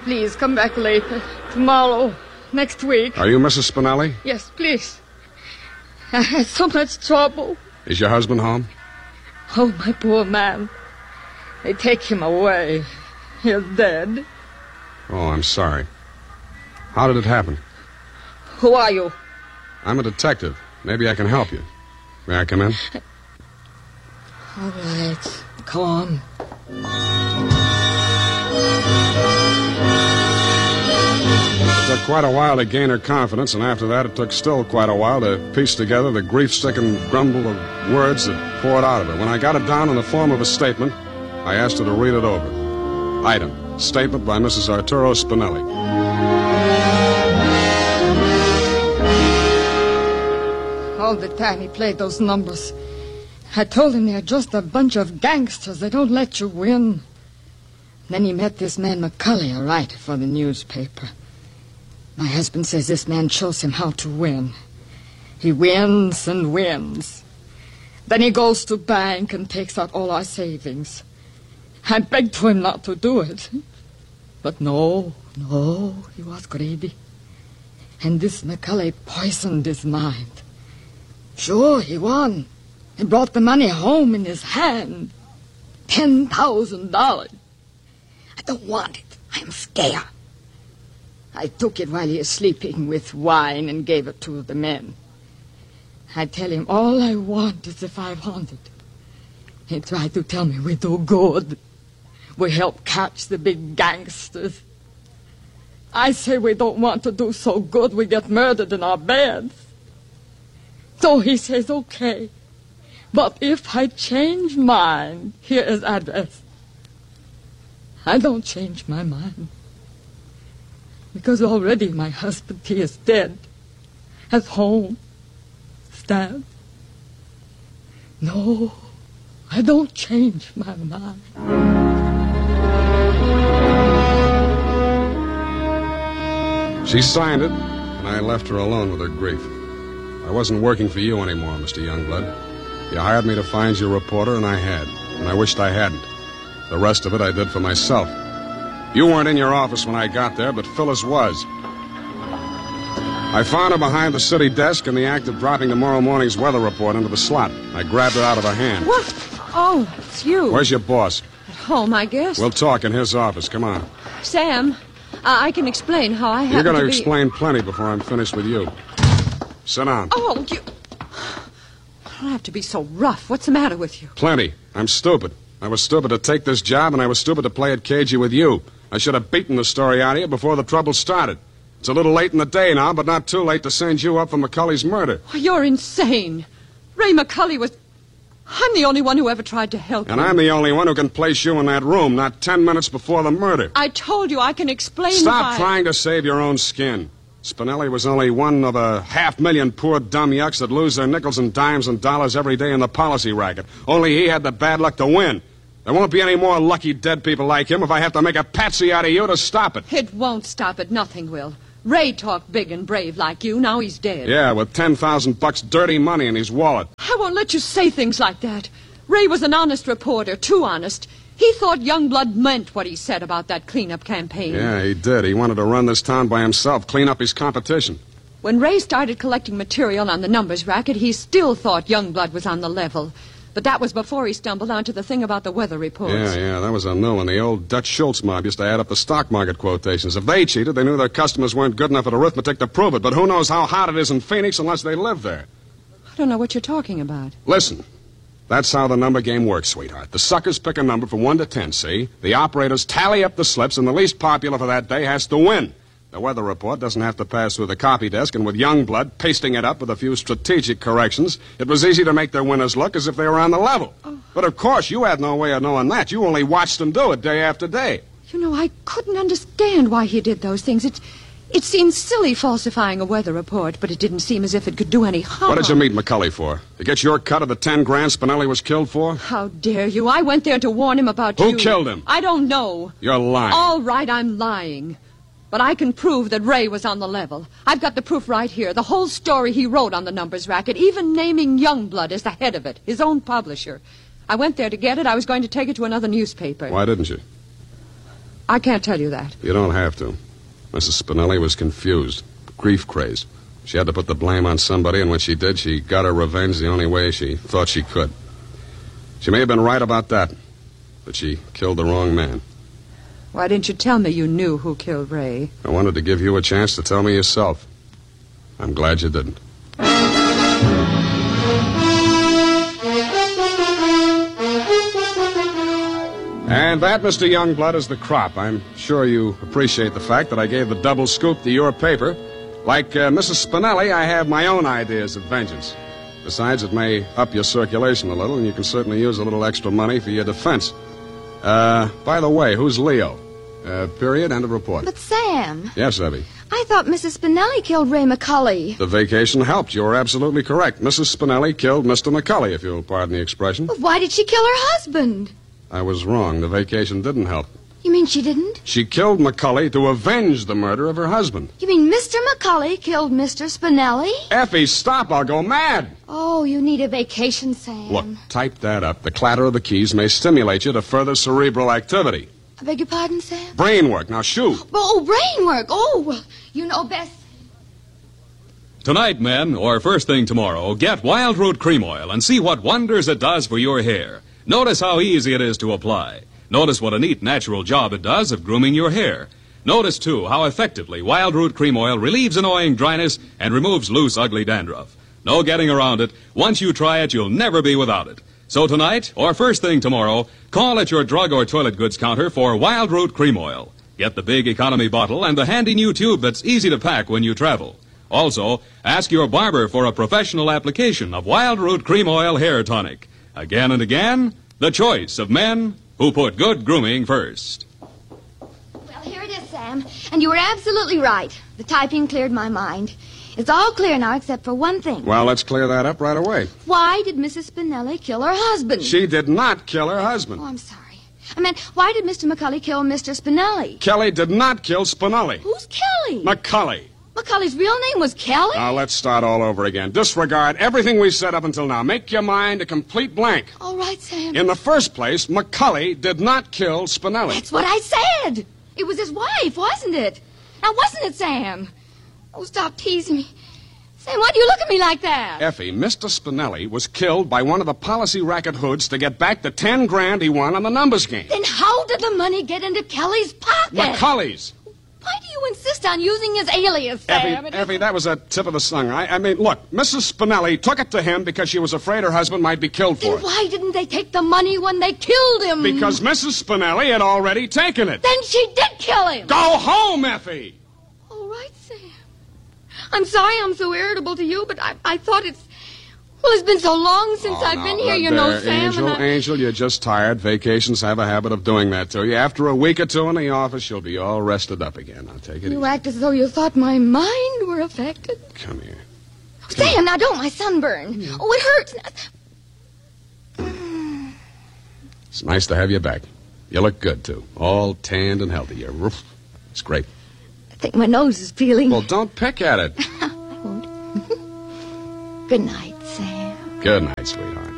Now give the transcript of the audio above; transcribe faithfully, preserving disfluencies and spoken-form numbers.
Please, come back later. Tomorrow. Next week. Are you Missus Spinelli? Yes, please. I had so much trouble. Is your husband home? Oh, my poor man. They take him away. He's dead. Oh, I'm sorry. How did it happen? Who are you? I'm a detective. Maybe I can help you. May I come in? All right. Come on. It took quite a while to gain her confidence, and after that it took still quite a while to piece together the grief-stricken grumble of words that poured out of her. When I got it down in the form of a statement, I asked her to read it over. Item, statement by Missus Arturo Spinelli. All the time he played those numbers. I told him they're just a bunch of gangsters. They don't let you win. Then he met this man McCulley, a writer for the newspaper. My husband says this man shows him how to win. He wins and wins. Then he goes to bank and takes out all our savings. I begged for him not to do it. But no, no, he was greedy. And this McCulley poisoned his mind. Sure, he won. He brought the money home in his hand. Ten thousand dollars. I don't want it. I'm scared. I took it while he was sleeping with wine and gave it to the men. I tell him all I want is the five hundred. He tried to tell me we do good. We help catch the big gangsters. I say we don't want to do so good we get murdered in our beds. So he says, okay. But if I change mine, here is address. I don't change my mind. Because already my husband, he is dead. At home. Stabbed. No, I don't change my mind. She signed it, and I left her alone with her grief. I wasn't working for you anymore, Mister Youngblood. You hired me to find you a reporter, and I had. And I wished I hadn't. The rest of it I did for myself. You weren't in your office when I got there, but Phyllis was. I found her behind the city desk in the act of dropping tomorrow morning's weather report into the slot. I grabbed her out of her hand. What? Oh, it's you. Where's your boss? At home, I guess. We'll talk in his office. Come on. Sam, uh, I can explain how I You're happen going to to be... explain plenty before I'm finished with you. Sit down. Oh, you... I don't have to be so rough. What's the matter with you? Plenty. I'm stupid. I was stupid to take this job, and I was stupid to play it cagey with you. I should have beaten the story out of you before the trouble started. It's a little late in the day now, but not too late to send you up for McCulley's murder. Oh, you're insane. Ray McCulley was... I'm the only one who ever tried to help And him. I'm the only one who can place you in that room, not ten minutes before the murder. I told you I can explain Stop why... trying to save your own skin. Spinelli was only one of a half million poor dumb yucks that lose their nickels and dimes and dollars every day in the policy racket. Only he had the bad luck to win. There won't be any more lucky dead people like him if I have to make a patsy out of you to stop it. It won't stop it. Nothing will. Ray talked big and brave like you. Now he's dead. Yeah, with ten thousand bucks dirty money in his wallet. I won't let you say things like that. Ray was an honest reporter, too honest. He thought Youngblood meant what he said about that cleanup campaign. Yeah, he did. He wanted to run this town by himself, clean up his competition. When Ray started collecting material on the numbers racket, he still thought Youngblood was on the level. But that was before he stumbled onto the thing about the weather reports. Yeah, yeah, that was a new one. The old Dutch Schultz mob used to add up the stock market quotations. If they cheated, they knew their customers weren't good enough at arithmetic to prove it. But who knows how hot it is in Phoenix unless they live there? I don't know what you're talking about. Listen, that's how the number game works, sweetheart. The suckers pick a number from one to ten, see? The operators tally up the slips, and the least popular for that day has to win. The weather report doesn't have to pass through the copy desk, and with Youngblood pasting it up with a few strategic corrections, it was easy to make their winners look as if they were on the level. Oh. But of course, you had no way of knowing that. You only watched them do it day after day. You know, I couldn't understand why he did those things. It, it seemed silly falsifying a weather report, but it didn't seem as if it could do any harm. What did you meet McCulley for? To get your cut of the ten grand Spinelli was killed for? How dare you? I went there to warn him about Who you. Who killed him? I don't know. You're lying. All right, I'm lying. But I can prove that Ray was on the level. I've got the proof right here. The whole story he wrote on the numbers racket, even naming Youngblood as the head of it, his own publisher. I went there to get it. I was going to take it to another newspaper. Why didn't you? I can't tell you that. You don't have to. Missus Spinelli was confused, grief-crazed. She had to put the blame on somebody, and when she did, she got her revenge the only way she thought she could. She may have been right about that, but she killed the wrong man. Why didn't you tell me you knew who killed Ray? I wanted to give you a chance to tell me yourself. I'm glad you didn't. And that, Mister Youngblood, is the crop. I'm sure you appreciate the fact that I gave the double scoop to your paper. Like uh, Missus Spinelli, I have my own ideas of vengeance. Besides, it may up your circulation a little, and you can certainly use a little extra money for your defense. Uh, by the way, who's Leo? Uh, period, end of report. But, Sam... Yes, Evie? I thought Missus Spinelli killed Ray McCully. The vacation helped. You were absolutely correct. Missus Spinelli killed Mister McCully, if you'll pardon the expression. But why did she kill her husband? I was wrong. The vacation didn't help. You mean she didn't? She killed McCully to avenge the murder of her husband. You mean Mister McCully killed Mister Spinelli? Effie, stop. I'll go mad. Oh, you need a vacation, Sam. Look, type that up. The clatter of the keys may stimulate you to further cerebral activity. I beg your pardon, Sam? Brain work. Now shoot. Oh, brain work. Oh, well, you know best. Tonight, men, or first thing tomorrow, get Wild Root Cream Oil and see what wonders it does for your hair. Notice how easy it is to apply. Notice what a neat, natural job it does of grooming your hair. Notice, too, how effectively Wild Root Cream Oil relieves annoying dryness and removes loose, ugly dandruff. No getting around it. Once you try it, you'll never be without it. So tonight, or first thing tomorrow, call at your drug or toilet goods counter for Wild Root Cream Oil. Get the big economy bottle and the handy new tube that's easy to pack when you travel. Also, ask your barber for a professional application of Wild Root Cream Oil Hair Tonic. Again and again, the choice of men who put good grooming first. Well, here it is, Sam. And you were absolutely right. The typing cleared my mind. It's all clear now except for one thing. Well, let's clear that up right away. Why did Missus Spinelli kill her husband? She did not kill her husband. Oh, I'm sorry. I meant, why did Mister McCully kill Mister Spinelli? Kelly did not kill Spinelli. Who's Kelly? McCully. McCully's real name was Kelly? Now, let's start all over again. Disregard everything we said up until now. Make your mind a complete blank. All right, Sam. In the first place, McCully did not kill Spinelli. That's what I said. It was his wife, wasn't it? Now, wasn't it, Sam? Oh, stop teasing me. Sam, why do you look at me like that? Effie, Mister Spinelli was killed by one of the policy racket hoods to get back the ten grand he won on the numbers game. Then how did the money get into Kelly's pocket? McCully's. Why do you insist on using his alias, Sam? Effie, Effie, that was a tip of the tongue. I, I mean, look, Missus Spinelli took it to him because she was afraid her husband might be killed for Then it. why didn't they take the money when they killed him? Because Missus Spinelli had already taken it. Then she did kill him. Go home, Effie! All right, Sam. I'm sorry I'm so irritable to you, but I, I thought it's... Well, it's been so long since Oh, I've now, been here, look you know, there, Sam. Angel, and I... Angel, you're just tired. Vacations have a habit of doing that to you. After a week or two in the office, you'll be all rested up again. I'll take it You easy. act as though you thought my mind were affected. Come here. Sam, now don't, my sunburn. Oh, it hurts. It's nice to have you back. You look good, too. All tanned and healthy. You're roof. It's great. I think my nose is peeling. Well, don't pick at it. I won't. Good night, Sam. Good night, sweetheart.